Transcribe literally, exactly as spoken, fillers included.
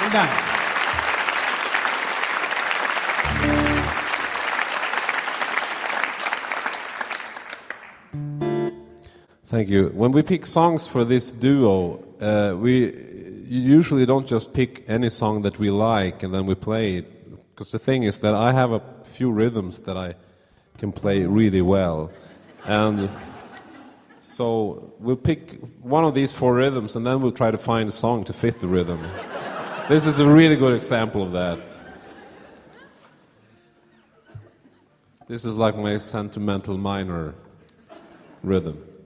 Dank. Thank you. When we pick songs for this duo, uh, we usually don't just pick any song that we like and then we play it. Because the thing is that I have a few rhythms that I can play really well. And so we'll pick one of these four rhythms and then we'll try to find a song to fit the rhythm. This is a really good example of that. This is like my sentimental minor rhythm.